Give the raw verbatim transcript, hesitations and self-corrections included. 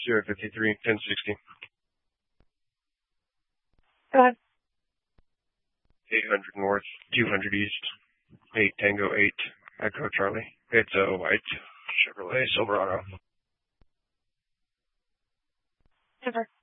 Sierra fifty-three, ten sixty. Go ahead. eight hundred north, two hundred east, eight Tango eight, Echo Charlie. It's a white Chevrolet Silverado. Never.